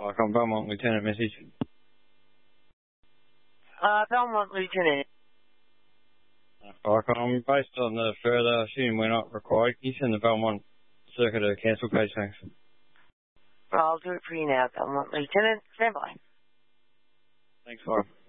Falcon, Belmont Lieutenant message. Belmont Lieutenant. Falcon, based on the further shooting we're not required, can you send the Belmont Circuit to cancel, please? Thanks. I'll do it for you now, Belmont Lieutenant. Stand by. Thanks, Falcon.